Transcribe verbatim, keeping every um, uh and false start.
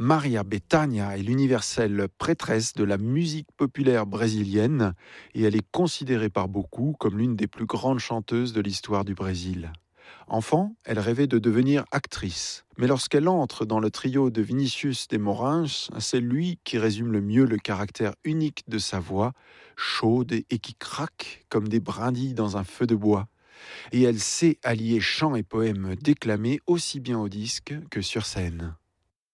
Maria Bethânia est l'universelle prêtresse de la musique populaire brésilienne et elle est considérée par beaucoup comme l'une des plus grandes chanteuses de l'histoire du Brésil. Enfant, elle rêvait de devenir actrice. Mais lorsqu'elle entre dans le trio de Vinicius de Moraes, c'est lui qui résume le mieux le caractère unique de sa voix, chaude et qui craque comme des brindilles dans un feu de bois. Et elle sait allier chant et poème déclamés aussi bien au disque que sur scène.